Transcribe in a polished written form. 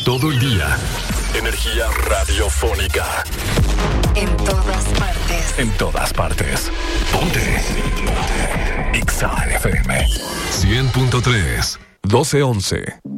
Todo el día. Energía radiofónica. En todas partes. En todas partes. Ponte. Exa FM 100.3 1211.